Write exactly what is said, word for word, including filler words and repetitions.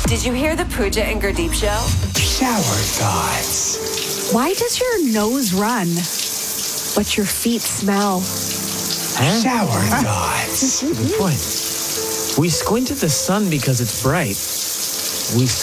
Did you hear the Pooja and Gurdeep show? Shower thoughts. Why does your nose run, but your feet smell? Huh? Shower thoughts. Good point. We squint at the sun because it's bright. We